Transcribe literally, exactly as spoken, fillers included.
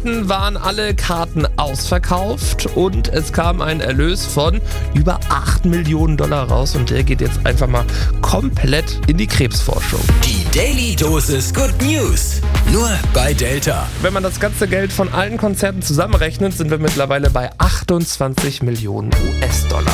Konzerten waren alle Karten ausverkauft und es kam ein Erlös von über acht Millionen Dollar raus und der geht jetzt einfach mal komplett in die Krebsforschung. Die Daily Dosis Good News, nur bei Delta. Wenn man das ganze Geld von allen Konzerten zusammenrechnet, sind wir mittlerweile bei achtundzwanzig Millionen U S-Dollar.